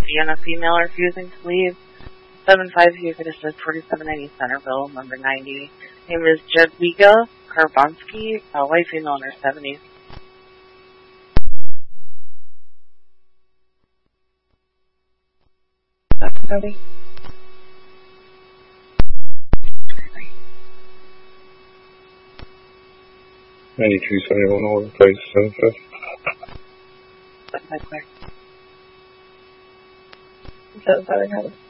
custody and a female refusing to leave. 7-5, you could assist 4790 Centerville, number 90. Name is Jadwiga Karbonsky, white female in her 70s. Cody. 9271 Order, place 7-5. So sorry,